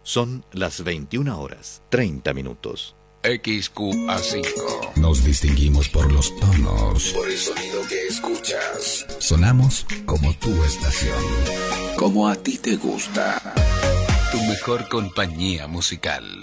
Son las 21:30. XQA5. Nos distinguimos por los tonos, por el sonido que escuchas. Sonamos como tu estación, como a ti te gusta. Tu mejor compañía musical.